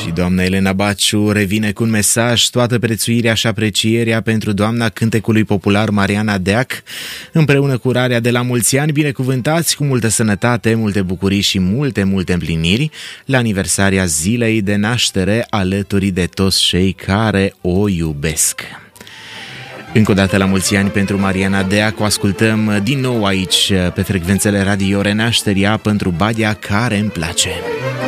Și doamna Elena Baciu revine cu un mesaj: toată prețuirea și aprecierea pentru doamna cântecului popular Mariana Deac, împreună cu urarea de la mulți ani, binecuvântați cu multă sănătate, multe bucurii și multe împliniri la aniversaria zilei de naștere, alături de toți cei care o iubesc. Încă o dată la mulți ani pentru Mariana Deac, o ascultăm din nou aici pe frecvențele Radio Renașterea pentru Badia care îmi place.